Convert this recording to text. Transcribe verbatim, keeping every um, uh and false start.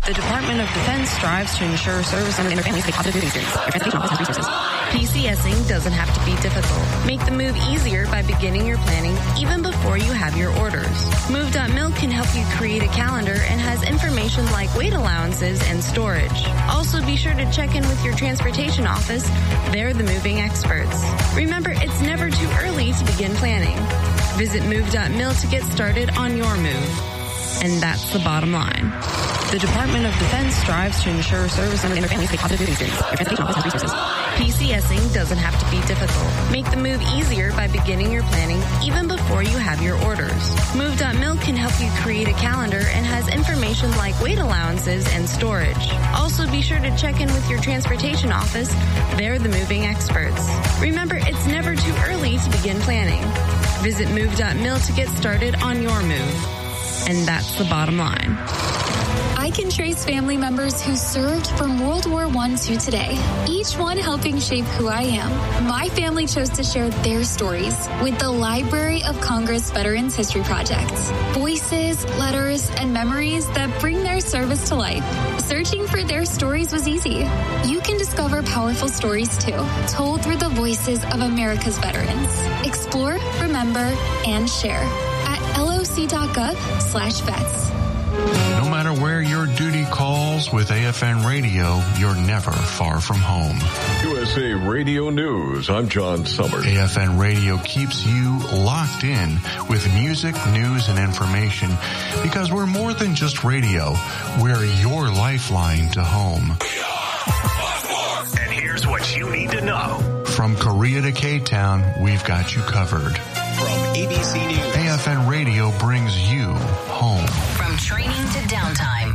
The Department of Defense strives to ensure service members and their families have a positive moving experience. Your transportation office has resources. PCSing doesn't have to be difficult. Make the move easier by beginning your planning even before you have your orders. Move dot mil can help you create a calendar and has information like weight allowances and storage. Also, be sure to check in with your transportation office. They're the moving experts. Remember, it's never too early to begin planning. Visit move dot mil to get started on your move. And that's the bottom line. The Department of Defense strives to ensure service members and their families have a positive moving experience. Your transportation office has resources. PCSing doesn't have to be difficult. Make the move easier by beginning your planning even before you have your orders. Move dot mil can help you create a calendar and has information like weight allowances and storage. Also, be sure to check in with your transportation office. They're the moving experts. Remember, it's never too early to begin planning. Visit move dot mil to get started on your move. And that's the bottom line. I can trace family members who served from World War One to today, each one helping shape who I am. My family chose to share their stories with the Library of Congress Veterans History Project. Voices, letters, and memories that bring their service to life. Searching for their stories was easy. You can discover powerful stories too, told through the voices of America's veterans. Explore, remember, and share at loc.gov slash vets. No matter where your duty calls, with A F N Radio, you're never far from home. U S A Radio News, I'm John Summers. A F N Radio keeps you locked in with music, news, and information because we're more than just radio. We're your lifeline to home. And here's what you need to know. From Korea to K-Town, we've got you covered. From A B C News, A F N Radio brings you home. From training to downtime,